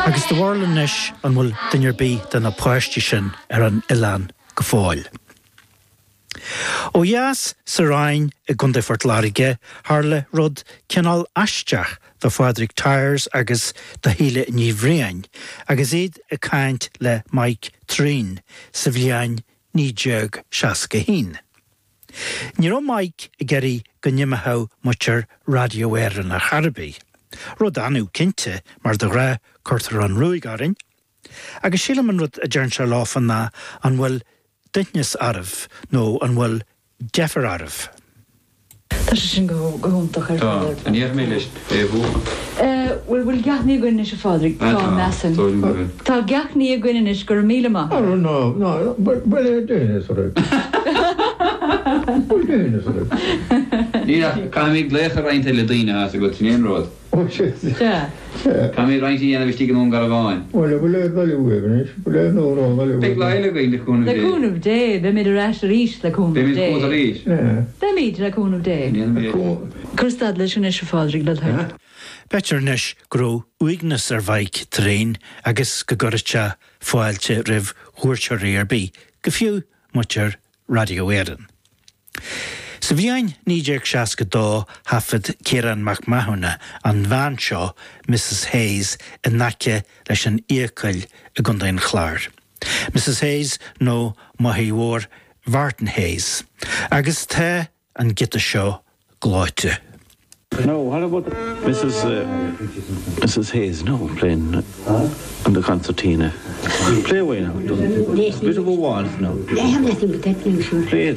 Agus do bhharlanis an bhfuil duinear bí den na páistí sin an Ileán go fáil. Ó dheas sa rainn I gunda fortláirige tharla rud cinál aisteach do Fádrich Tyres agus do híle níomhréin, agus iad a caint le Mike Trín sa bhliain 1961. Ní raibh Mike I geirí go nimmethe muir radio éireann na Charbí. Rud anú cinnte mar do rá curtar an ruúigárin, agus sílam an rud a dearn se láfan ná an bhfuil duitneas armh nó an bhfuil deafar armh. Tá sé sin go húntaach ar Tá, an éar mé leis bhú. bhfuil gaithní a gine is Fádrich tá mesan. Tá gaithní a gine is gur míle má. No, but doing it sort of. We're doing it sort of. Ní cá mé léchar reinint le daine as a go tíon rád. Oh shit. Yeah. Cá mé reinintí ana bhí an gar bháin. Well, we're going to no wrong. Big leile go de cúnmh Le cúnmh dé, be mid a reis rís le cúnmh Be mid dé. cúnmh rís. Be mid le cúnmh dé. Curstad leis an is Fádrich le thar. Betirnis gró uignas ar bhaig tréin agus go gorite fáilte rih thuirteir ar bí, go fiú muir radio éireann. Sa bhíain 1962 hafad Kieran McMahon an bhain seo Mrs. Hayes in nace leis an íocail a gundain chláir. Mrs. Hayes nó maithíhór Vartan Hayes, agus the an gita seo gláite. No, what about Mrs. Hayes? No, playing on the concertina. Play away now. Bit of a waltz now. I have nothing but that thing, sure. Play it.